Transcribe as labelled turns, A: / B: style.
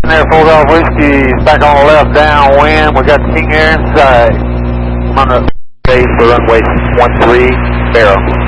A: Air Full Golf Whiskey, back on the left downwind. We got King Air inside. On the base for runway 13, Barrow.